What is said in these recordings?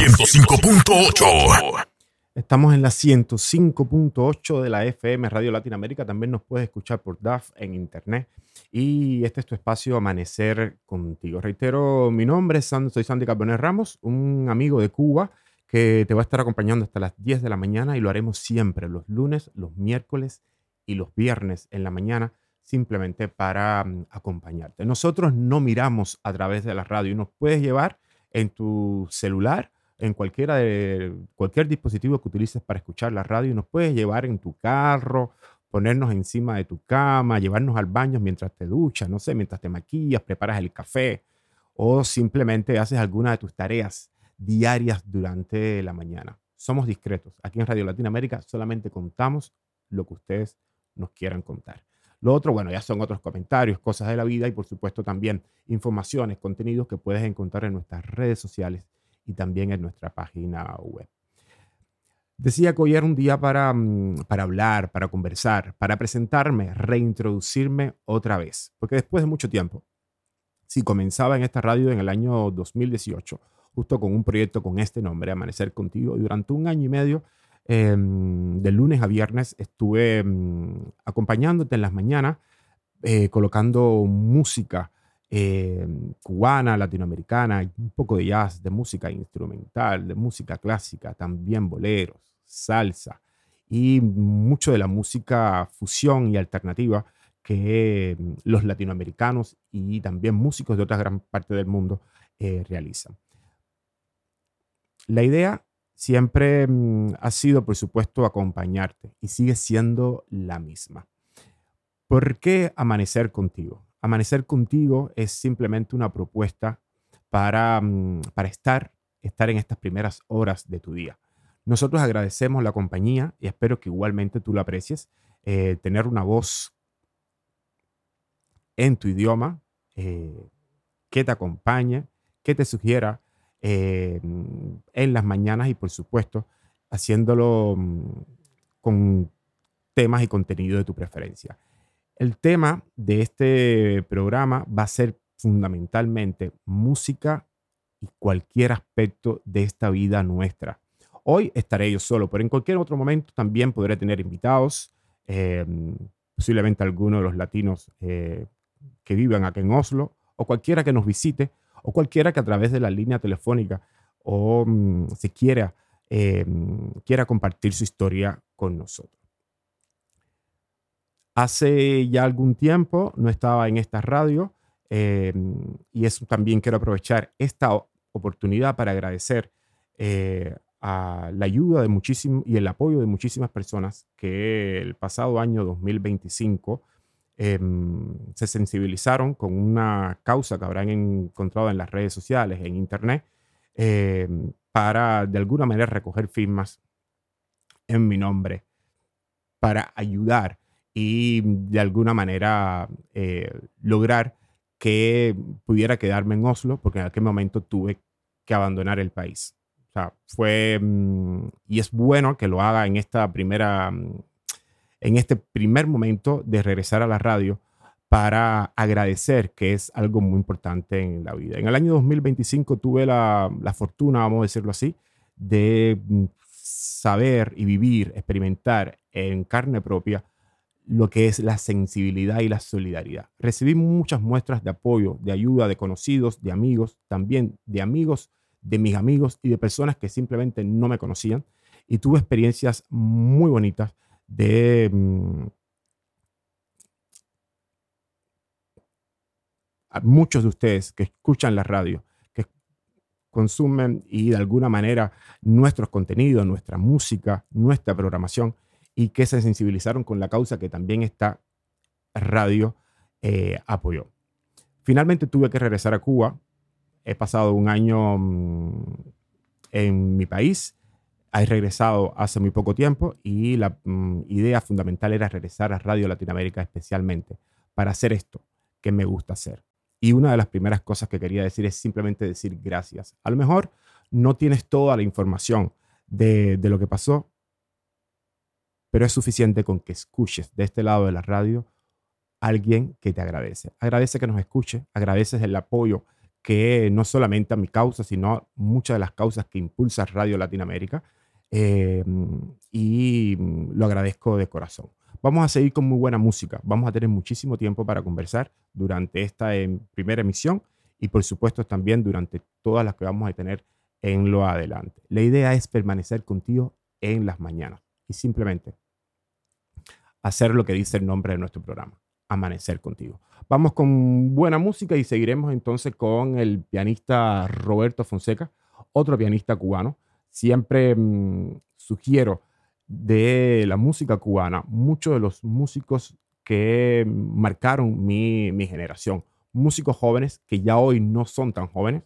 105.8. Estamos en la 105.8 de la FM Radio Latinoamérica. También nos puedes escuchar por DAF en internet. Y este es tu espacio Amanecer Contigo. Reitero, mi nombre es soy Sandy Carbonell Ramos, un amigo de Cuba que te va a estar acompañando hasta las 10 de la mañana y lo haremos siempre los lunes, los miércoles y los viernes en la mañana, simplemente para acompañarte. Nosotros no miramos a través de la radio. Nos puedes llevar en tu celular, en cualquier dispositivo que utilices para escuchar la radio, y nos puedes llevar en tu carro, ponernos encima de tu cama, llevarnos al baño mientras te duchas, no sé, mientras te maquillas, preparas el café o simplemente haces alguna de tus tareas diarias durante la mañana. Somos discretos. Aquí en Radio Latinoamérica solamente contamos lo que ustedes nos quieran contar. Lo otro, bueno, ya son otros comentarios, cosas de la vida y por supuesto también informaciones, contenidos que puedes encontrar en nuestras redes sociales y también en nuestra página web. Decía que hoy era un día para hablar, para conversar, para presentarme, reintroducirme otra vez. Porque después de mucho tiempo, sí, comenzaba en esta radio en el año 2018, justo con un proyecto con este nombre, Amanecer Contigo. Y durante un año y medio, de lunes a viernes, estuve acompañándote en las mañanas, colocando música cubana, latinoamericana, un poco de jazz, de música instrumental, de música clásica, también boleros, salsa y mucho de la música fusión y alternativa que los latinoamericanos y también músicos de otra gran parte del mundo realizan. La idea siempre ha sido, por supuesto, acompañarte y sigue siendo la misma. ¿Por qué Amanecer Contigo? Amanecer Contigo es simplemente una propuesta para estar en estas primeras horas de tu día. Nosotros agradecemos la compañía y espero que igualmente tú la aprecies. Tener una voz en tu idioma que te acompañe, que te sugiera en las mañanas y por supuesto haciéndolo con temas y contenido de tu preferencia. El tema de este programa va a ser fundamentalmente música y cualquier aspecto de esta vida nuestra. Hoy estaré yo solo, pero en cualquier otro momento también podré tener invitados, eh, posiblemente algunos de los latinos que vivan aquí en Oslo, o cualquiera que nos visite, o cualquiera que a través de la línea telefónica o si quiera compartir su historia con nosotros. Hace ya algún tiempo no estaba en esta radio y eso también quiero aprovechar esta oportunidad para agradecer a la ayuda de y el apoyo de muchísimas personas que el pasado año 2025 se sensibilizaron con una causa que habrán encontrado en las redes sociales, en internet, para de alguna manera recoger firmas en mi nombre para ayudar y de alguna manera lograr que pudiera quedarme en Oslo, porque en aquel momento tuve que abandonar el país. O sea, y es bueno que lo haga en en este primer momento de regresar a la radio para agradecer, que es algo muy importante en la vida. En el año 2025 tuve la fortuna, vamos a decirlo así, de saber y vivir, experimentar en carne propia lo que es la sensibilidad y la solidaridad. Recibí muchas muestras de apoyo, de ayuda de conocidos, de amigos, también de amigos, de mis amigos y de personas que simplemente no me conocían. Y tuve experiencias muy bonitas de a muchos de ustedes que escuchan la radio, que consumen y de alguna manera nuestros contenidos, nuestra música, nuestra programación y que se sensibilizaron con la causa que también esta radio apoyó. Finalmente tuve que regresar a Cuba. He pasado un año en mi país. He regresado hace muy poco tiempo y la idea fundamental era regresar a Radio Latinoamérica especialmente para hacer esto que me gusta hacer. Y una de las primeras cosas que quería decir es simplemente decir gracias. A lo mejor no tienes toda la información de lo que pasó, pero es suficiente con que escuches de este lado de la radio a alguien que te agradece. Agradece que nos escuche, agradeces el apoyo que no solamente a mi causa, sino muchas de las causas que impulsa Radio Latinoamérica. eh, lo agradezco de corazón. Vamos a seguir con muy buena música. Vamos a tener muchísimo tiempo para conversar durante esta primera emisión y por supuesto también durante todas las que vamos a tener en lo adelante. La idea es permanecer contigo en las mañanas y simplemente hacer lo que dice el nombre de nuestro programa, amanecer contigo. Vamos con buena música y seguiremos entonces con el pianista Roberto Fonseca, otro pianista cubano. Siempre sugiero de la música cubana muchos de los músicos que marcaron mi generación, músicos jóvenes que ya hoy no son tan jóvenes,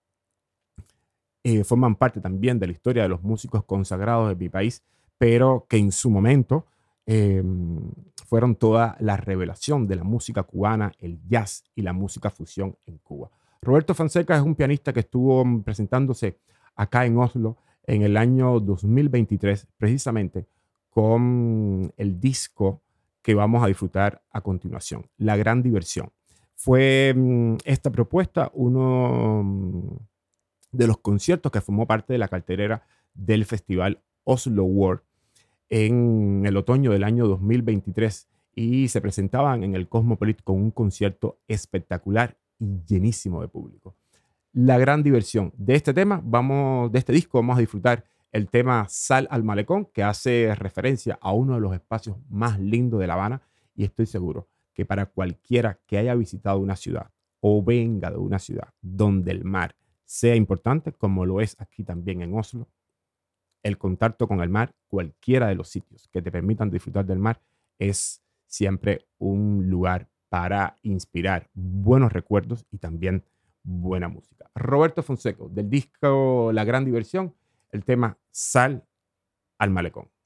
forman parte también de la historia de los músicos consagrados de mi país, pero que en su momento eh, fueron toda la revelación de la música cubana, el jazz y la música fusión en Cuba. Roberto Fonseca es un pianista que estuvo presentándose acá en Oslo en el año 2023, precisamente con el disco que vamos a disfrutar a continuación, La Gran Diversión. Fue esta propuesta uno de los conciertos que formó parte de la cartelera del festival Oslo World en el otoño del año 2023 y se presentaban en el Cosmopolit con un concierto espectacular y llenísimo de público. La Gran Diversión de este tema, de este disco, vamos a disfrutar el tema Sal al Malecón, que hace referencia a uno de los espacios más lindos de La Habana, y estoy seguro que para cualquiera que haya visitado una ciudad o venga de una ciudad donde el mar sea importante, como lo es aquí también en Oslo, el contacto con el mar, cualquiera de los sitios que te permitan disfrutar del mar, es siempre un lugar para inspirar buenos recuerdos y también buena música. Roberto Fonseca, del disco La Gran Diversión, el tema Sal al Malecón.